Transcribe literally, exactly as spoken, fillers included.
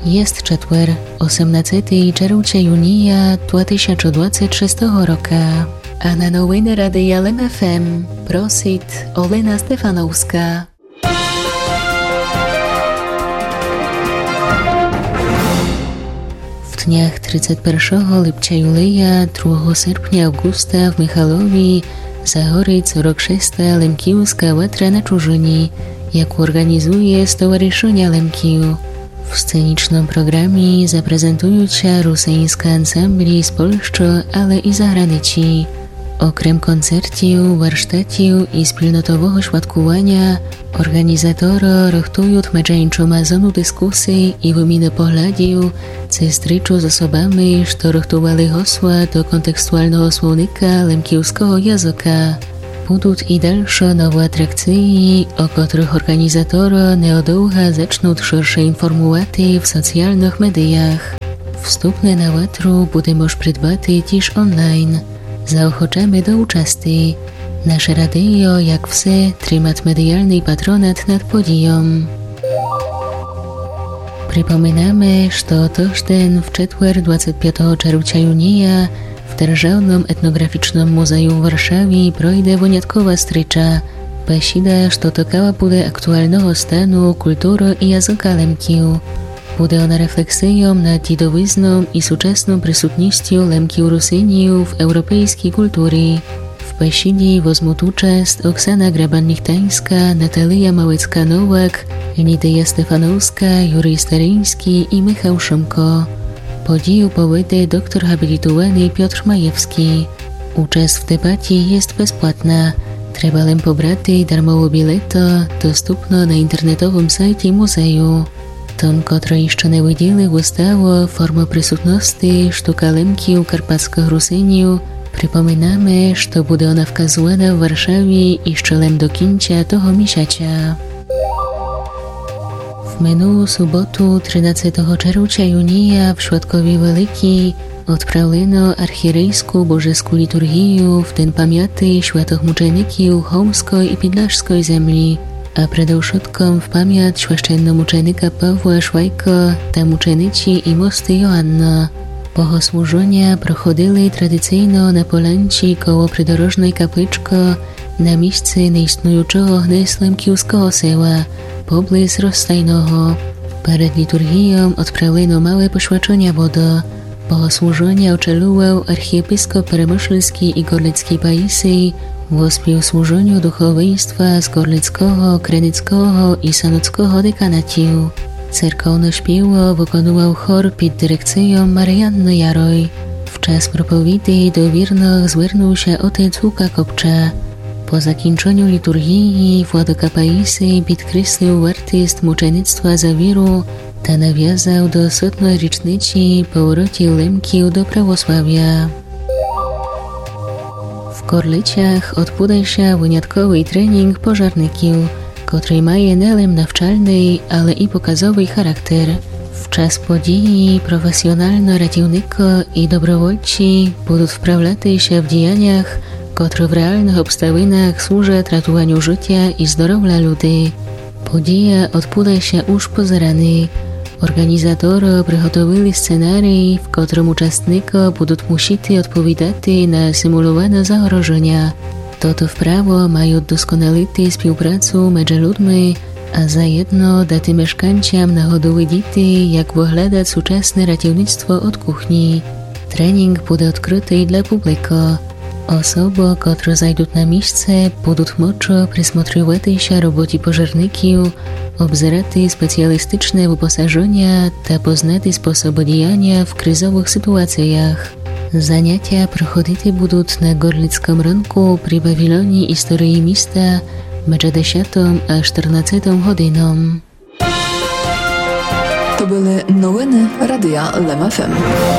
Jest четвер, osiemnastego czerwca junia dwa tysiące dwudziestego szóstego roku, a na nowiny Radia L M F M prosit Olena Stefanowska. W dniach trzydziestego pierwszego lipca Julia, drugiego sierpnia Augusta w Michalowi zahory co rok szósta Lemkiewska łatra na Czurzyni, jak organizuje Stowarzyszenie Lemkiew. W scenicznym programie zaprezentują się rosyjskie ansambli z Polski, ale i zagranicy. Okrem koncertów, warsztatów i wspólnotowego świadkowania, organizatorzy rychtują męczeńczą mazonu dyskusji i wymiany poglądów, co stryczą z osobami, które rychtowali hasła do kontekstualnego słownika lemkiewskiego języka. Będą i dalsze nowe atrakcje, o których organizatorzy nieodługo zaczną szersze informować w socjalnych mediach. Wstępne na łatru będzie można przydbać też online. Zaochoczamy do uczestnictwa. Nasze radio, jak wse, trzyma medialny patronat nad podium. Przypominamy, że tożden w czwartek dwudziestego piątego czerwca junia w Державnym Etnograficznym Muzeum w Warszawie projdzie wyjątkowa strycza, besida, że dotykała będzie aktualnego stanu kultury i języka Lemkiew. Będzie ona refleksją nad dziedowizną i współczesną przysutnością Lemkiew Rusyniów w europejskiej kulturze. W besidzie wezmą uczest Oksana Graban-Nichtańska, Natalia Małecka-Nowak, Lidia Stefanowska, Jurij Staryński i Michał Szymko. Podію powiedzie doktor habilitowany Piotr Majewski. Uczest w debacie jest bezpłatna. Trzeba len pobrać darmowe bilety, dostępne na internetowym sajcie muzeum. Tom, który jeszcze nie widzieli wystawu Forma przysutności sztuka Lemkiew Karpackich Rusyniów, przypominamy, że będzie ona wskazywana w Warszawie jeszcze lem do końca tego miesiąca. W minulą sobotę trzynastego czerwca junia w Świadkowie Wielkiej odprawiono archierejską bożeską liturgię w den pamięci świętych muczeników chełmskiej i podlaskiej ziemi, a przede wszystkim w pamięć święcenomuczenika Pawła Szwajka ta muczenicy i mosty Joanna. Bogosłużenia prochodzili tradycyjnie na polanci koło przydorożnej kapliczki na miejscu nieistniejącego gnieźdz lemkiewskiego sela, pobliż Rozstajnego. Przed liturgią odprawiono małe poświęcenia wody. Bogosłużenia oczeluwał archiepiskop Peremyślski i Gorlicki Paisy, włospił służeniu duchowieństwa z Gorlickiego, Krenickiego i Sanockiego dekanatów. Cerkowne śpiewo wykonywał chór pod dyrekcją Marianny Jaroj. W czas propowiedzi do wiernych zwierzył się ojciec Łuka Kopcza. Po zakończeniu liturgii Władyka Paisy podkreślił wartość muczenictwa za wierę, ta nawiązał do setnej rocznicy powrotu Lemkiew do prawosławia. W Gorlicach odbywa się wyjątkowy trening pożarników, który ma nie tylko nawczalny, ale i pokazowy charakter. W czas podії profesjonalne ratownicy i dobrowolci będą wprawiać się w działaniach, które w realnych obstawieniach służą ratowaniu życia i zdrowia ludzi. Podija odbywa się już po zarany. Organizatorzy przygotowali scenariusz, w którym uczestnicy będą musieli odpowiadać na symulowane zagrożenia. Toto wprawo mają doskonalić współpracę między ludźmi, a zajedno dać mieszkańcom nachodowe dzieci, jak wygląda współczesne ratownictwo od kuchni. Trening będzie odkryty dla publiki. Osoby, które zajdą na miejsce, będą mogły przysmotrywać się robocie pożarników, obzerać specjalistyczne wyposażenia i poznać sposoby działania w kryzowych sytuacjach. Zajęcia prochodzić będą na Gorlickim rynku przy pawilonie historii miasta między dziesiątą a czternastą godziną. To były nowiny Radia L M F M.